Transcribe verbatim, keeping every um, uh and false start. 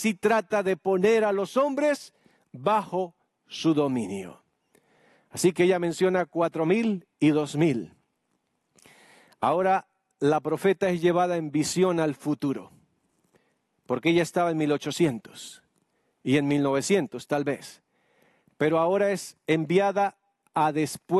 si trata de poner a los hombres bajo su dominio. Así que ella menciona cuatro mil y dos mil. Ahora la profeta es llevada en visión al futuro, porque ella estaba en mil ochocientos y en mil novecientos tal vez, pero ahora es enviada a después